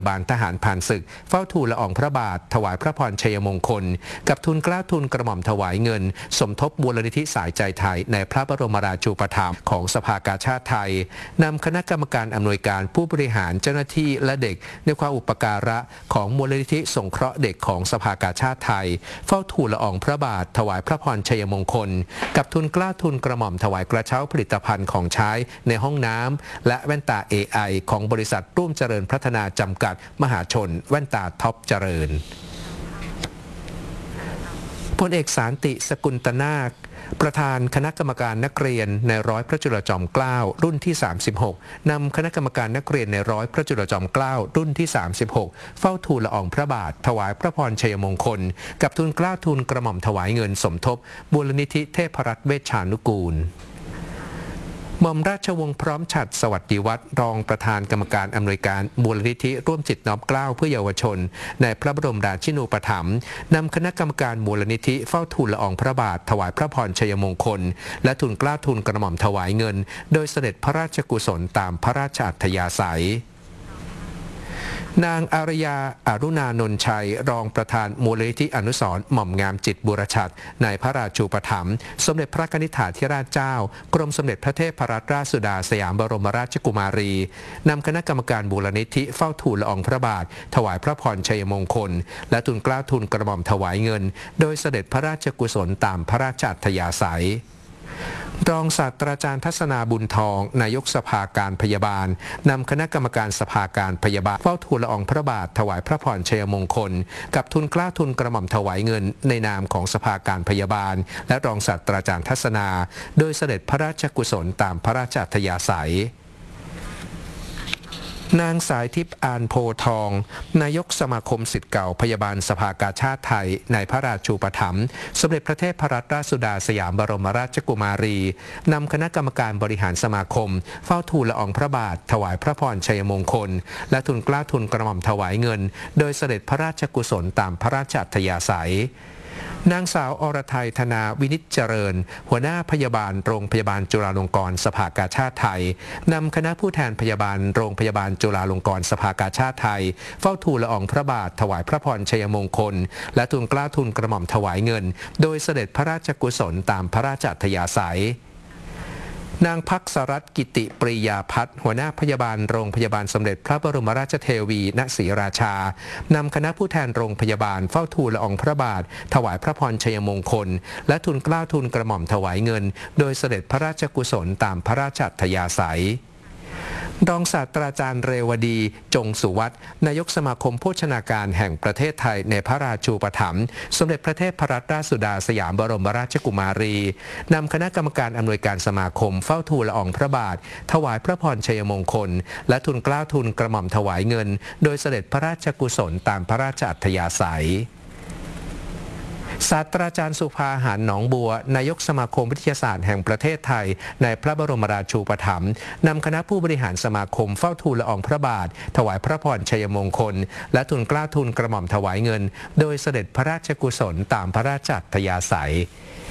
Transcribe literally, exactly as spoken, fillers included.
บาลทหารผ่านศึกเฝ้าทูลละอองพระบาทถวายพระพรชัยมงคลกับทุนเกล้าทุนกระหม่อมถวายเงินสมทบมูลนิธิสายใจไทยในพระบรมราชูปถัมภ์ของสภากาชาดไทยนำคณะกรรมการอำนวยการผู้บริหารเจ้าหน้าที่และเด็กในความอุปการะของมูลนิธิสงเคราะห์เด็กของสภากาชาดไทยเฝ้าทูลละอองพระบาทถวายพระพรชัยมงคลกับทุนเกล้าทุนกระหม่อมถวายกระเช้าผลิตภัณฑ์ของใช้ในห้องน้ำและแว่นตา เอ ไอ ของบริษัทร่วมเจริญพัฒนาจำกัดมหาชนแว่นตาท็อปเจริญพลเอกสานติสกุลตนาคประธานคณะกรรมการนักเรียนในร้อยพระจุลจอมเกล้ารุ่นที่สามสิบหกนำคณะกรรมการนักเรียนในร้อยพระจุลจอมเกล้ารุ่นที่สามสิบหกเฝ้าทูลละอองพระบาทถวายพระพรชัยมงคลกับทุนเกล้าทุนกระหม่อมถวายเงินสมทบมูลนิธิเทพรัตน์เวชชานุกูลหม่อมราชวงศ์พร้อมฉัตรสวัสดิวัฒน์รองประธานกรรมการอำนวยการมูลนิธิร่วมจิตน้อมเกล้าเพื่อเยาวชนในพระบรมราชินูปถัมภ์นำคณะกรรมการมูลนิธิเฝ้าทูลละอองพระบาทถวายพระพรชัยมงคลและทุนเกล้าทุนกระหม่อมถวายเงินโดยเสด็จพระราชกุศลตามพระราชอัธยาศัยนางอารยาอารุณานนท์ชัยรองประธานมูลนิธิอนุสรณ์หม่อมงามจิตบุรชัดในพระราชูปถัมภ์สมเด็จพระกนิษฐาธิราชเจ้ากรมสมเด็จพระเทพรัตนราชสุดาสยามบรมราชกุมารีนำคณะกรรมการมูลนิธิเฝ้าทูลละอองพระบาทถวายพระพรชัยมงคลและทุนเกล้าทุนกระหม่อมถวายเงินโดยเสด็จพระราชกุศลตามพระราชอัธยาศัยรองศาสตราจารย์ทัศนาบุญทองนายกสภาการพยาบาลนำคณะกรรมการสภาการพยาบาลเฝ้าทูลละอองพระบาทถวายพระพรชัยมงคลกับทุนเกล้าทุนกระหม่อมถวายเงินในนามของสภาการพยาบาลและรองศาสตราจารย์ทัศนาโดยเสด็จพระราชกุศลตามพระราชอัธยาศัยนางสายทิพย์อานโพทองนายกสมาคมศิษย์เก่าพยาบาลสภากาชาดไทยในพระราชูปถัมภ์สมเด็จพระเทพรัตนราชสุดาสยามบรมราชกุมารีนำคณะกรรมการบริหารสมาคมเฝ้าทูลละอองพระบาทถวายพระพรชัยมงคลและทุนเกล้าทุนกระหม่อมถวายเงินโดยเสด็จพระราชกุศลตามพระราชอัธยาศัยนางสาวอรไทยธนาวินิจเจริญหัวหน้าพยาบาลโรงพยาบาลจุฬาลงกรณ์สภากาชาดไทยนำคณะผู้แทนพยาบาลโรงพยาบาลจุฬาลงกรณ์สภากาชาดไทยเฝ้าทูลละอองพระบาทถวายพระพรชัยมงคลและทุนเกล้าทุนกระหม่อมถวายเงินโดยเสด็จพระราชกุศลตามพระราชอัธยาศัยนางภักษรัตน์กิติปริยาพัฒน์หัวหน้าพยาบาลโรงพยาบาลสมเด็จพระบรมราชเทวีณศรีราชานำคณะผู้แทนโรงพยาบาลเฝ้าทูลละอองพระบาทถวายพระพรชัยมงคลและทุนเกล้าทุนกระหม่อมถวายเงินโดยเสด็จพระราชกุศลตามพระราชอัธยาศัยรองศาสตราจารย์เรวดีจงสุวัฒน์นายกสมาคมโภชนาการแห่งประเทศไทยในพระราชูปถัมภ์สมเด็จพระเทพรัตนราชสุดาสยามบรมราชกุมารีนำคณะกรรมการอำนวยการสมาคมเฝ้าทูลละอองพระบาทถวายพระพรชัยมงคลและทุนเกล้าทุนกระหม่อมถวายเงินโดยเสด็จพระราชกุศลตามพระราชอัธยาศัยศาสตราจารย์สุภาหารหนองบัวนายกสมาคมวิทยาศาสตร์แห่งประเทศไทยในพระบรมราชูปถัมภ์นำคณะผู้บริหารสมาคมเฝ้าทูลละอองพระบาทถวายพระพรชัยมงคลและทุนเกล้าทุนกระหม่อมถวายเงินโดยเสด็จพระราชกุศลตามพระราชอัธยาศัย